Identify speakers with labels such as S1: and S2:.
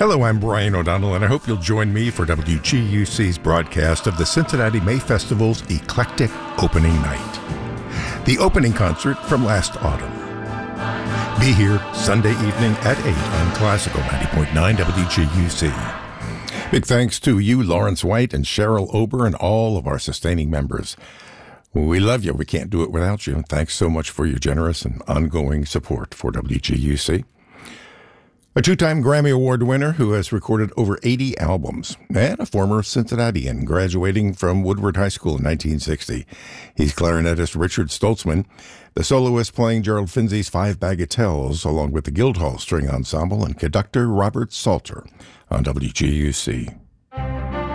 S1: Hello, I'm Brian O'Donnell, and I hope you'll join me for WGUC's broadcast of the Cincinnati May Festival's Eclectic Opening Night, the opening concert from last autumn. Be here Sunday evening at 8 on Classical 90.9 WGUC. Big thanks to you, Lawrence White and Cheryl Ober, and all of our sustaining members. We love you. We can't do it without you. Thanks so much for your generous and ongoing support for WGUC. A two-time Grammy Award winner who has recorded over 80 albums, and a former Cincinnatian graduating from Woodward High School in 1960. He's clarinetist Richard Stoltzman, the soloist playing Gerald Finzi's Five Bagatelles, along with the Guildhall String Ensemble, and conductor Robert Salter on WGUC.